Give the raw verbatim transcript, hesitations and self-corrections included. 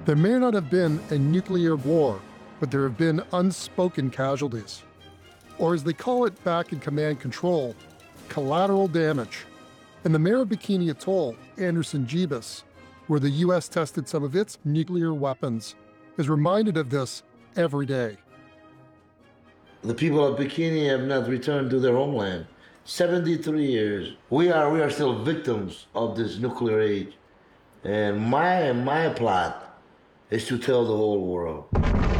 There may not have been a nuclear war, but there have been unspoken casualties. Or as they call it back in command control, collateral damage. And the mayor of Bikini Atoll, Anderson Jeebus, where the U S tested some of its nuclear weapons, is reminded of this every day. The people of Bikini have not returned to their homeland. seventy-three years. We are, we are still victims of this nuclear age. And my, my plot is to tell the whole world.